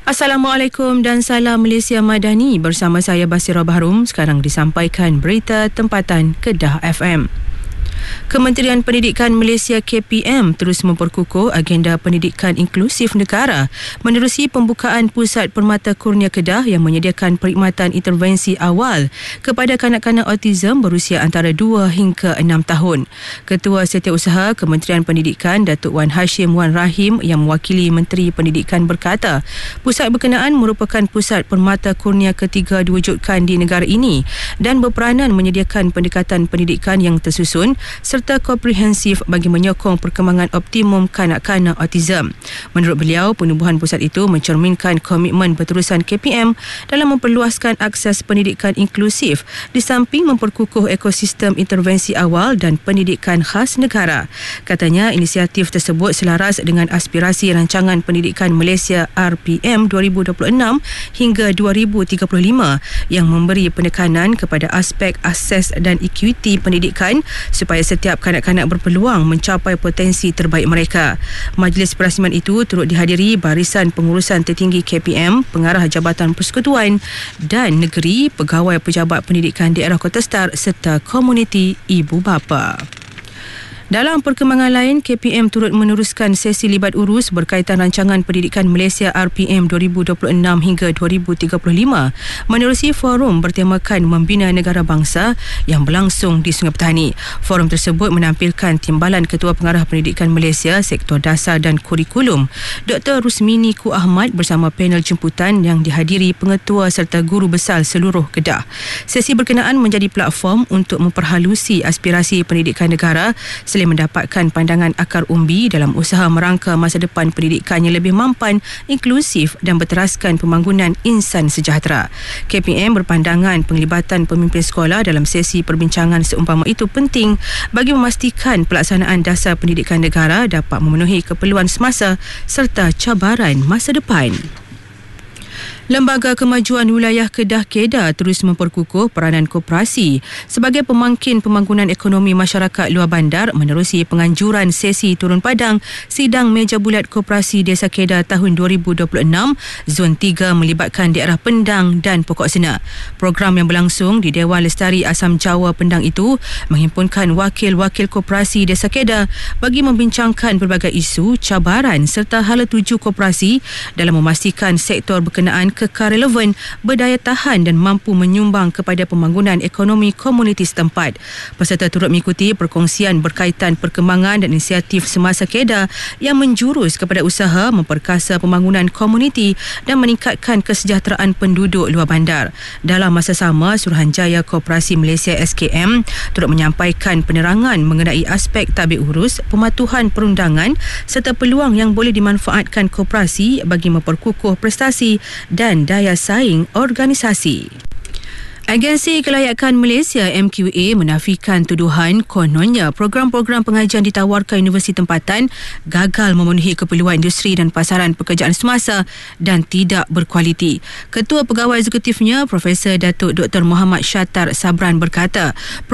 Assalamualaikum dan salam Malaysia Madani. Bersama saya Basira Bahrum. Sekarang disampaikan berita tempatan Kedah FM. Kementerian Pendidikan Malaysia KPM terus memperkukuh agenda pendidikan inklusif negara menerusi pembukaan Pusat Permata Kurnia Kedah yang menyediakan perkhidmatan intervensi awal kepada kanak-kanak autism berusia antara 2 hingga 6 tahun. Ketua Setiausaha Kementerian Pendidikan Datuk Wan Hashim Wan Rahim yang mewakili Menteri Pendidikan berkata, pusat berkenaan merupakan pusat permata kurnia ketiga diwujudkan di negara ini dan berperanan menyediakan pendekatan pendidikan yang tersusun serta komprehensif bagi menyokong perkembangan optimum kanak-kanak autism. Menurut beliau, penubuhan pusat itu mencerminkan komitmen berterusan KPM dalam memperluaskan akses pendidikan inklusif di samping memperkukuh ekosistem intervensi awal dan pendidikan khas negara. Katanya, inisiatif tersebut selaras dengan aspirasi Rancangan Pendidikan Malaysia RPM 2026 hingga 2035 yang memberi penekanan kepada aspek akses dan ekuiti pendidikan supaya setiap kanak-kanak berpeluang mencapai potensi terbaik mereka. Majlis perasmian itu turut dihadiri barisan pengurusan tertinggi KPM, pengarah Jabatan Persekutuan dan Negeri, pegawai pejabat pendidikan daerah Kota Star serta komuniti ibu bapa. Dalam perkembangan lain, KPM turut meneruskan sesi libat urus berkaitan Rancangan Pendidikan Malaysia RPM 2026 hingga 2035 menerusi forum bertemakan Membina Negara Bangsa yang berlangsung di Sungai Petani. Forum tersebut menampilkan timbalan Ketua Pengarah Pendidikan Malaysia Sektor Dasar dan Kurikulum Dr. Rusmini Ku Ahmad bersama panel jemputan yang dihadiri pengetua serta guru besar seluruh Kedah. Sesi berkenaan menjadi platform untuk memperhalusi aspirasi pendidikan negara selain mendapatkan pandangan akar umbi dalam usaha merangka masa depan pendidikan yang lebih mampan, inklusif dan berteraskan pembangunan insan sejahtera. KPM berpandangan penglibatan pemimpin sekolah dalam sesi perbincangan seumpama itu penting bagi memastikan pelaksanaan dasar pendidikan negara dapat memenuhi keperluan semasa serta cabaran masa depan. Lembaga Kemajuan Wilayah Kedah KEDA terus memperkukuh peranan koperasi sebagai pemangkin pembangunan ekonomi masyarakat luar bandar menerusi penganjuran sesi turun padang sidang meja bulat koperasi Desa KEDA tahun 2026 Zon 3 melibatkan daerah Pendang dan Pokok Sena. Program yang berlangsung di Dewan Lestari Asam Jawa Pendang itu menghimpunkan wakil-wakil koperasi Desa KEDA bagi membincangkan berbagai isu, cabaran serta hala tuju koperasi dalam memastikan sektor berkenaan kekal relevan, berdaya tahan dan mampu menyumbang kepada pembangunan ekonomi komuniti setempat. Peserta turut mengikuti perkongsian berkaitan perkembangan dan inisiatif semasa KEDA yang menjurus kepada usaha memperkasa pembangunan komuniti dan meningkatkan kesejahteraan penduduk luar bandar. Dalam masa sama, Suruhanjaya Koperasi Malaysia SKM turut menyampaikan penerangan mengenai aspek tabik urus, pematuhan perundangan serta peluang yang boleh dimanfaatkan koperasi bagi memperkukuh prestasi dan daya saing organisasi. Agensi Kelayakan Malaysia MQA menafikan tuduhan kononnya program-program pengajian ditawarkan universiti tempatan gagal memenuhi keperluan industri dan pasaran pekerjaan semasa dan tidak berkualiti. Ketua Pegawai Eksekutifnya Profesor Datuk Dr. Muhammad Syatar Sabran berkata,